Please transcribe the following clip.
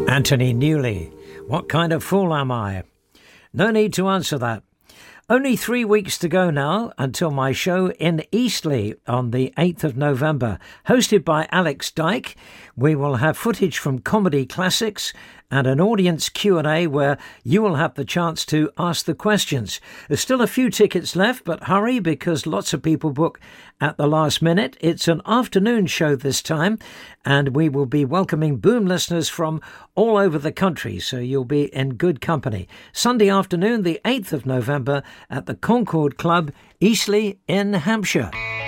Anthony Newley, what kind of fool am I? No need to answer that. Only 3 weeks to go now until my show in Eastleigh on the 8th of November. Hosted by Alex Dyke, we will have footage from comedy classics and an audience Q&A where you will have the chance to ask the questions. There's still a few tickets left, but hurry because lots of people book at the last minute. It's an afternoon show this time, and we will be welcoming Boom listeners from all over the country, so you'll be in good company. Sunday afternoon, the 8th of November at the Concord Club, Eastleigh in Hampshire.